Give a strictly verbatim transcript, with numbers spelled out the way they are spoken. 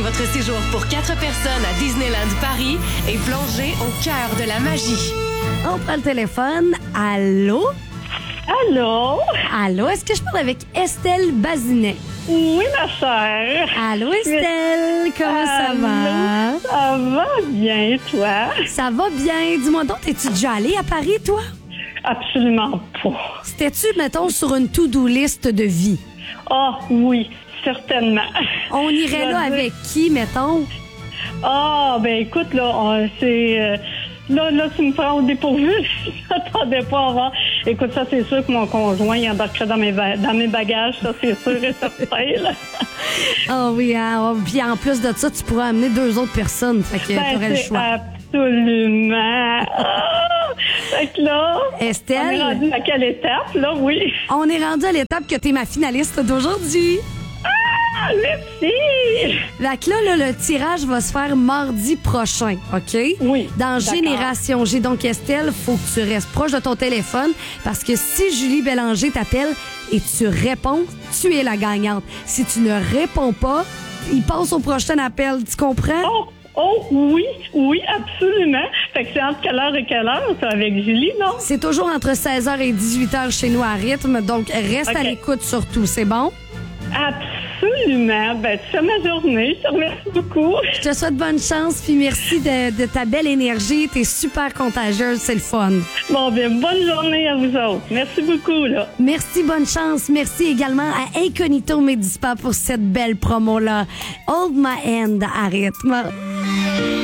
votre séjour pour quatre personnes à Disneyland Paris et plongez au cœur de la magie. On prend le téléphone. Allô? Allô? Allô, est-ce que je parle avec Estelle Bazinet? Oui, ma sœur. Allô, Estelle, comment ça va? Ça va bien, toi? Ça va bien. Dis-moi donc, es-tu déjà allée à Paris, toi? Absolument pas. C'était-tu, mettons, sur une to-do list de vie? Ah, oui, certainement. On irait Je là veux dire- avec qui, mettons? Ah, ben écoute, là, on- c'est... euh, là, là, tu me prends au dépourvu. Je m'attendais pas à voir. Écoute, ça, c'est sûr que mon conjoint, il embarquerait dans mes, ba- dans mes bagages. Ça, c'est sûr et certain, là. Ah oui, hein? Oh, puis en plus de ça, tu pourrais amener deux autres personnes. Fait que Ben, t'aurais le c'est choix. absolument... Ah! Fait que là... Estelle? On est rendu à quelle étape, là? Oui. On est rendu à l'étape que t'es ma finaliste d'aujourd'hui. Ah, merci! Fait que là, là, le tirage va se faire mardi prochain, OK? Oui, Dans d'accord. Génération G. Donc, Estelle, faut que tu restes proche de ton téléphone parce que si Julie Bélanger t'appelle et tu réponds, tu es la gagnante. Si tu ne réponds pas, il passe au prochain appel. Tu comprends? Oh, oh, oui, oui, absolument. Fait que c'est entre quelle heure et quelle heure, ça, avec Julie, non? C'est toujours entre seize heures et dix-huit heures chez nous à rythme. Donc, reste OK. à l'écoute surtout. C'est bon? Absolument. Ben, tu fais ma journée. Je te remercie beaucoup. Je te souhaite bonne chance puis merci de, de ta belle énergie. T'es super contagieuse. C'est le fun. Bon, ben, bonne journée à vous autres. Merci beaucoup, là. Merci, bonne chance. Merci également à Incognito Medispa pour cette belle promo-là. Hold my hand à rythme.